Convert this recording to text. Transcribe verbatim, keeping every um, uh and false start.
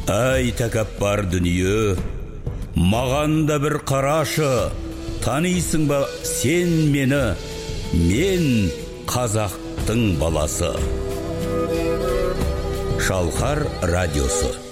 Ай тәкаппар дүние, маған да бір қарашы, танисың ба сен мені, мен қазақтың баласы. Шалқар радиосы.